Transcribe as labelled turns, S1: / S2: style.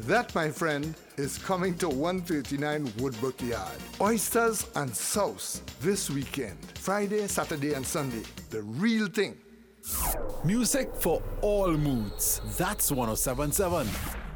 S1: That, my friend, is coming to 139 Woodbrook Yard. Oysters and sauce this weekend. Friday, Saturday, and Sunday. The real thing.
S2: Music for all moods. That's 1077.